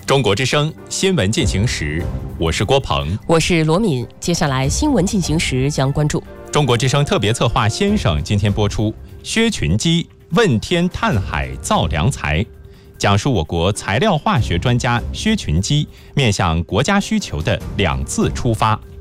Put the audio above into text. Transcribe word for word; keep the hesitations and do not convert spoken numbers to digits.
中国之声新闻进行时，我是郭鹏， 我是罗敏。接下来新闻进行时将关注中国之声特别策划先生今天播出薛群基问天探海造良才，讲述我国材料化学专家薛群基面向国家需求的两次出发。